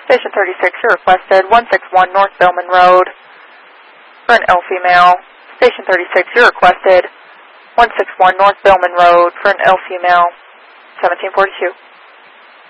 Station 36, you're requested 161 North Billman Road for an ill female. Station 36, you're requested 161 North Billman Road for an ill female. 1742.